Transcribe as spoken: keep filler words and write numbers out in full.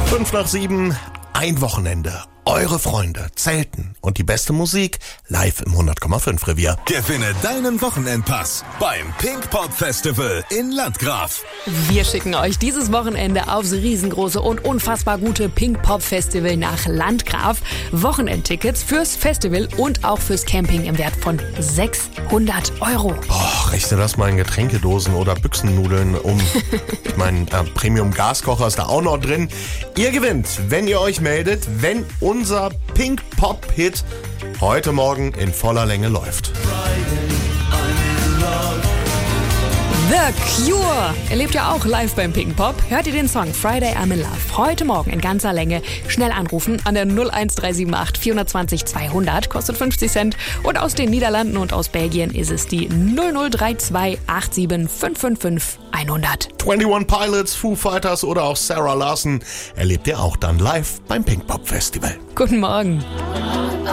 Fünf nach sieben, ein Wochenende. Eure Freunde, Zelten und die beste Musik live im hundert Komma fünf Revier. Gewinne deinen Wochenendpass beim Pinkpop Festival in Landgraf. Wir schicken euch dieses Wochenende aufs riesengroße und unfassbar gute Pinkpop Festival nach Landgraf. Wochenendtickets fürs Festival und auch fürs Camping im Wert von sechshundert Euro. Boah, rechne das mal in Getränkedosen oder Büchsennudeln um. Ich meine, äh, Premium-Gaskocher ist da auch noch drin. Ihr gewinnt, wenn ihr euch meldet, wenn unser Pink-Pop-Hit heute Morgen in voller Länge läuft. The Cure erlebt ja auch live beim Pinkpop. Hört ihr den Song Friday I'm in Love heute Morgen in ganzer Länge. Schnell anrufen an der null eins drei sieben acht vier zwei null zweihundert, kostet fünfzig Cent. Und aus den Niederlanden und aus Belgien ist es die null null drei zwei acht sieben fünf fünf fünf hundert. einundzwanzig Pilots, Foo Fighters oder auch Sarah Larson erlebt ihr auch dann live beim Pinkpop Festival. Guten Morgen.